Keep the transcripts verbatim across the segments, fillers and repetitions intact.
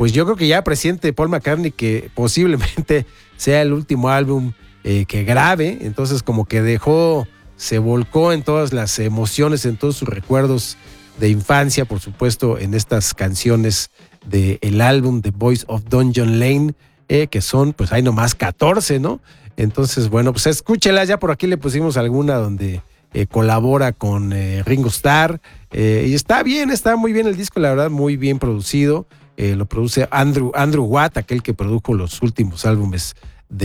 pues yo creo que ya presiente Paul McCartney que posiblemente sea el último álbum eh, que grabe, entonces como que dejó, se volcó en todas las emociones, en todos sus recuerdos de infancia, por supuesto, en estas canciones del álbum The Boys of Dungeon Lane, eh, que son, pues hay nomás catorce, ¿no? Entonces, bueno, pues escúchelas, ya por aquí le pusimos alguna donde eh, colabora con eh, Ringo Starr, eh, y está bien, está muy bien el disco, la verdad, muy bien producido, eh, lo produce Andrew, Andrew Watt, aquel que produjo los últimos álbumes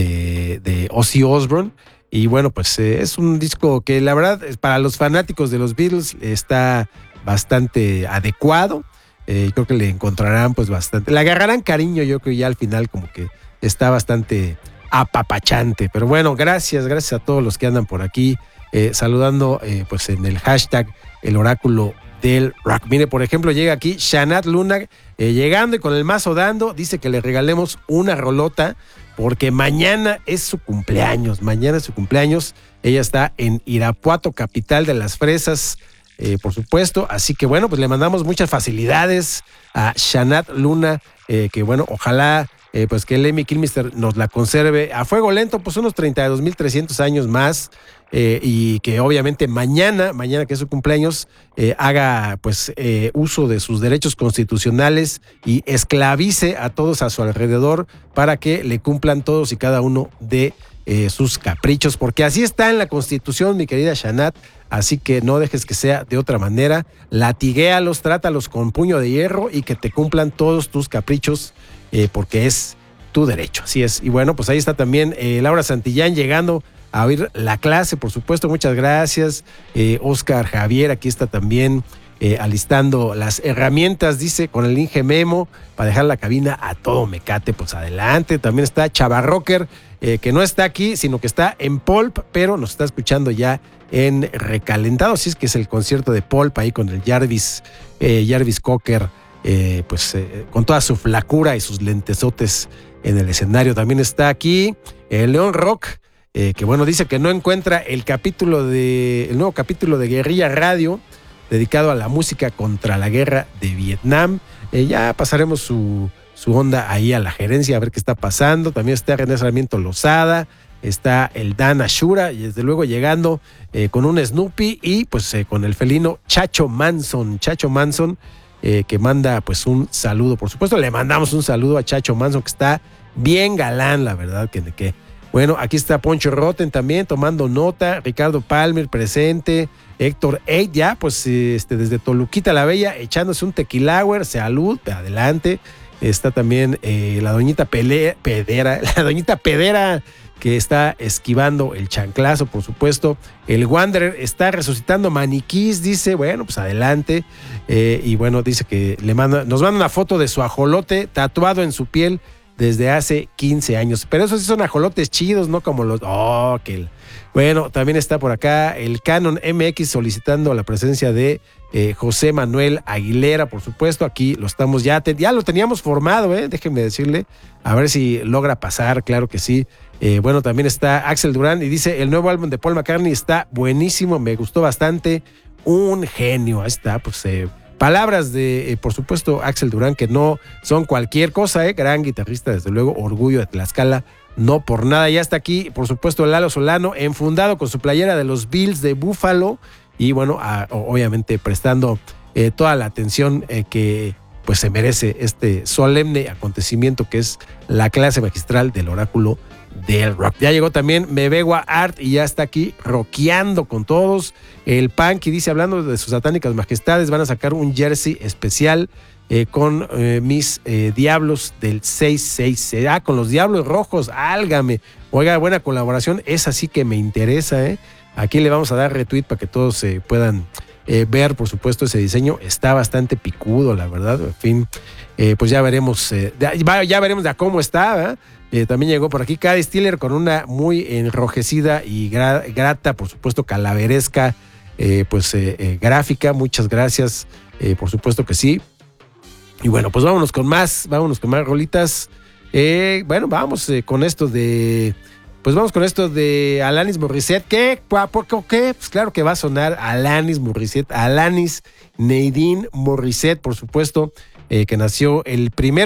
de, de Ozzy Osbourne, y bueno, pues eh, es un disco que la verdad, para los fanáticos de los Beatles, está bastante adecuado. Eh, creo que le encontrarán pues bastante, le agarrarán cariño, yo creo ya al final como que está bastante apapachante, pero bueno, gracias, gracias a todos los que andan por aquí eh, saludando eh, pues en el hashtag el oráculo del rock. Mire, por ejemplo, llega aquí Shanat Luna eh, llegando y con el mazo dando, dice que le regalemos una rolota porque mañana es su cumpleaños, mañana es su cumpleaños, ella está en Irapuato, capital de las fresas, Eh, por supuesto, así que bueno, pues le mandamos muchas facilidades a Shanat Luna, eh, que bueno, ojalá eh, pues que el Lemmy Kilmister nos la conserve a fuego lento, pues unos treinta y dos mil trescientos años más, eh, y que obviamente mañana, mañana que es su cumpleaños, eh, haga pues eh, uso de sus derechos constitucionales y esclavice a todos a su alrededor para que le cumplan todos y cada uno de eh, sus caprichos, porque así está en la Constitución, mi querida Shanat. Así que no dejes que sea de otra manera, latiguéalos, trátalos con puño de hierro y que te cumplan todos tus caprichos, eh, porque es tu derecho, así es. Y bueno, pues ahí está también eh, Laura Santillán llegando a oír la clase, por supuesto, muchas gracias. Eh, Oscar Javier, aquí está también eh, alistando las herramientas, dice, con el Inge Memo, para dejar la cabina a todo mecate, pues adelante. También está Chavarrocker, eh, que no está aquí, sino que está en Pulp, pero nos está escuchando ya en Recalentado, así es que es el concierto de Pulp ahí con el Jarvis, eh, Jarvis Cocker, eh, pues eh, con toda su flacura y sus lentesotes en el escenario. También está aquí el León Rock, eh, que bueno, dice que no encuentra el capítulo de, el nuevo capítulo de Guerrilla Radio, dedicado a la música contra la guerra de Vietnam. Eh, ya pasaremos su, su onda ahí a la gerencia a ver qué está pasando. También está René Sarmiento Lozada, está el Dan Ashura y desde luego llegando eh, con un Snoopy y pues eh, con el felino Chacho Manson, Chacho Manson, eh, que manda pues un saludo, por supuesto le mandamos un saludo a Chacho Manson, que está bien galán, la verdad que, que bueno, aquí está Poncho Rotten también tomando nota, Ricardo Palmer presente, Héctor Eid ya pues este, desde Toluquita la Bella echándose un tequilauer, salud, adelante. Está también eh, la doñita Pele, Pedera, la doñita Pedera, que está esquivando el chanclazo, por supuesto. El Wanderer está resucitando maniquís, dice, bueno, pues adelante. Eh, y bueno, dice que le manda, nos manda una foto de su ajolote tatuado en su piel desde hace quince años. Pero esos sí son ajolotes chidos, no como los... Oh, que el... Bueno, también está por acá el Canon M X solicitando la presencia de eh, José Manuel Aguilera, por supuesto. Aquí lo estamos ya, te, ya lo teníamos formado, eh, déjenme decirle, a ver si logra pasar, claro que sí. Eh, bueno, también está Axel Durán y dice, el nuevo álbum de Paul McCartney está buenísimo, me gustó bastante, un genio. Ahí está, pues eh, palabras de, eh, por supuesto, Axel Durán, que no son cualquier cosa, eh, gran guitarrista, desde luego, orgullo de Tlaxcala. No por nada, ya está aquí, por supuesto, Lalo Solano, enfundado con su playera de los Bills de Buffalo y bueno, a, obviamente prestando eh, toda la atención eh, que pues se merece este solemne acontecimiento que es la clase magistral del oráculo del rock. Ya llegó también Mebegua Art y ya está aquí rockeando con todos. El Punky dice, hablando de sus satánicas majestades, van a sacar un jersey especial Eh, con eh, mis eh, Diablos del seis seis seis. Ah, con los Diablos Rojos, álgame. Oiga, buena colaboración, esa sí que me interesa, ¿eh? Aquí le vamos a dar retweet para que todos eh, puedan eh, ver, por supuesto, ese diseño. Está bastante picudo, la verdad. En fin, eh, pues ya veremos, eh, ya, ya veremos de cómo está, ¿eh? Eh, también llegó por aquí Cady Stiller con una muy enrojecida y gra- grata, por supuesto, calaveresca, eh, pues eh, eh, gráfica. Muchas gracias, eh, por supuesto que sí. Y bueno, pues vámonos con más, vámonos con más rolitas. Eh, bueno, vamos eh, con esto de, pues vamos con esto de Alanis Morissette. ¿Qué? ¿Por qué? Pues claro que va a sonar Alanis Morissette, Alanis Nadine Morissette, por supuesto, eh, que nació el primero